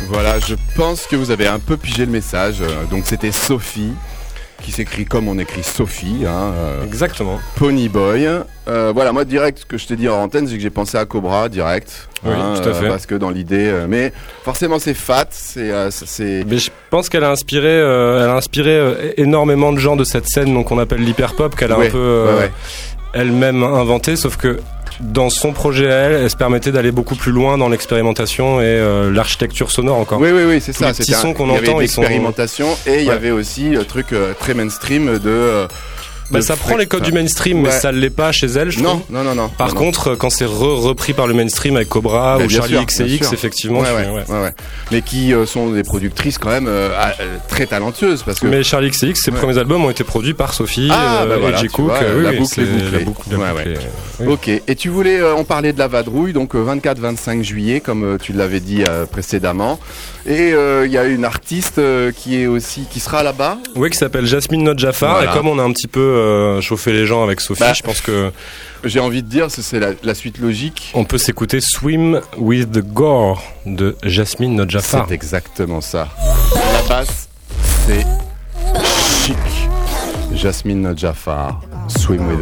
Voilà, je pense que vous avez un peu pigé le message. Donc c'était Sophie, qui s'écrit comme on écrit Sophie. Exactement. Ponyboy. Voilà, moi direct, ce que je t'ai dit en antenne, c'est que j'ai pensé à Cobra direct. Oui, tout à fait. Parce que dans l'idée, mais forcément c'est fat, c'est. Mais je pense qu'elle a inspiré, énormément de gens de cette scène, donc on appelle l'hyperpop, qu'elle a un peu elle-même inventé, sauf que dans son projet elle se permettait d'aller beaucoup plus loin dans l'expérimentation et l'architecture sonore encore. Oui, c'est ça. Les petits sons qu'on entend, il y avait l'expérimentation et il y avait aussi le truc très mainstream de. Ça prend les codes du mainstream, mais ça ne l'est pas chez elle, je trouve. Non. Par contre, quand c'est repris par le mainstream avec Cobra ou Charli XCX, effectivement. Mais qui sont des productrices quand même très talentueuses. Parce que... Mais Charli XCX, ses premiers albums ont été produits par Sophie et J. Cook. La boucle est bouclée. Ok, et tu voulais, on parlait de la vadrouille, donc 24-25 juillet, comme tu l'avais dit précédemment. Et il y a une artiste qui sera là-bas. Oui, qui s'appelle Jasmine Nodjafar. Voilà. Et comme on a un petit peu chauffé les gens avec Sophie, je pense que... J'ai envie de dire, c'est la suite logique. On peut s'écouter Swim with the Gore de Jasmine Nodjafar. C'est exactement ça. La basse, c'est chic. Jasmine Nodjafar, Swim with the